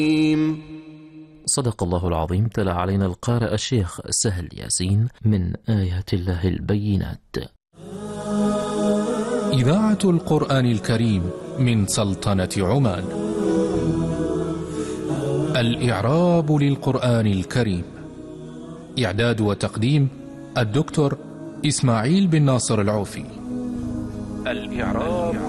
صدق الله العظيم. تلا علينا القارئ الشيخ سهل ياسين من آيات الله البينات. إذاعة القرآن الكريم من سلطنة عمان. الإعراب للقرآن الكريم. إعداد وتقديم الدكتور إسماعيل بن ناصر العوفي. الإعراب